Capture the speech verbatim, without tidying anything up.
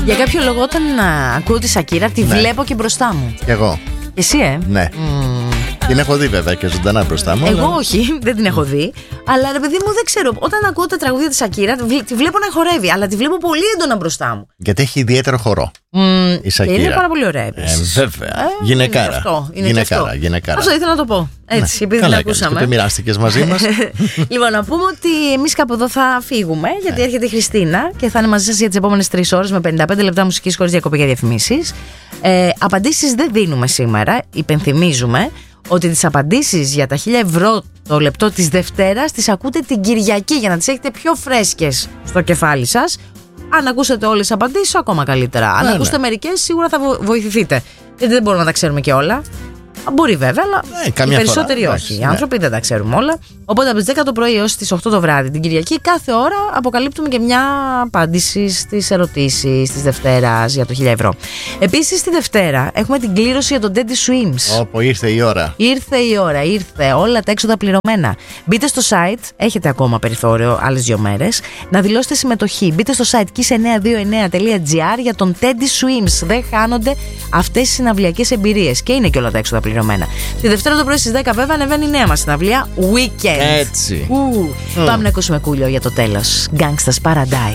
Για κάποιο λόγο, όταν α, ακούω τη Σακύρα, τη Ναι. βλέπω και μπροστά μου. Κι εγώ. Εσύ, ε? Ναι. Mm. Την έχω δει βέβαια και ζωντανά μπροστά μου. Εγώ αλλά... όχι, δεν την έχω δει. Αλλά ρε παιδί μου, δεν ξέρω. Όταν ακούω τα τραγούδια τη Σακύρα, τη βλέπω να χορεύει, αλλά τη βλέπω πολύ έντονα μπροστά μου. Γιατί έχει ιδιαίτερο χορό. Mm, Η Σακύρα. και είναι πάρα πολύ ωραία Ε, επίσης. βέβαια. Ε, γυναικάρα. Είναι και αυτό, είναι γυναικάρα, και αυτό. γυναικάρα. Αυτό ήθελα να το πω. Έτσι, Ναι. επειδή Καλά την έκανες ακούσαμε. και το μοιράστηκες μαζί μας. Λοιπόν, να πούμε ότι εμείς κάπου εδώ θα φύγουμε, γιατί έρχεται η Χριστίνα και θα είναι μαζί σας για τις επόμενες τρεις ώρες με πενήντα πέντε λεπτά μουσικής χωρίς διακοπή για διαφημίσεις. Ε, απαντήσεις δεν δίνουμε σήμερα. Υπενθυμίζουμε ότι τις απαντήσεις για τα χίλια ευρώ το λεπτό της Δευτέρας τις ακούτε την Κυριακή για να τις έχετε πιο φρέσκες στο κεφάλι σας. Αν ακούσετε όλες τις απαντήσεις, ακόμα καλύτερα. Αν ναι, ακούσετε ναι. μερικές, σίγουρα θα βο- βοηθηθείτε. Γιατί δεν μπορούμε να τα ξέρουμε και όλα. Μπορεί βέβαια, αλλά Ε, οι καμιά περισσότεροι φορά, όχι. εντάξει, Οι ναι. άνθρωποι δεν τα ξέρουμε όλα. Οπότε από τις δέκα το πρωί έως τις οκτώ το βράδυ την Κυριακή, κάθε ώρα αποκαλύπτουμε και μια απάντηση στις ερωτήσεις της Δευτέρας για το χίλια ευρώ. Επίσης, τη Δευτέρα έχουμε την κλήρωση για τον Teddy Swims. Όπου ήρθε η ώρα. Ήρθε η ώρα, ήρθε όλα τα έξοδα πληρωμένα. Μπείτε στο site, έχετε ακόμα περιθώριο άλλες δύο μέρες, να δηλώσετε συμμετοχή. Μπείτε στο site kiss εννιακόσια είκοσι εννέα τελεία gr για τον Teddy Swims. Δεν χάνονται αυτές οι συναυλιακές εμπειρίες και είναι και όλα τα έξοδα πληρωμένα. Τη Δευτέρα το πρωί στις δέκα βέβαια ανεβαίνει η νέα μας συναυλία Weekend. Έτσι. Ου, Mm. Πάμε να ακούσουμε Κούλιο για το τέλος. Gangsta's Paradise.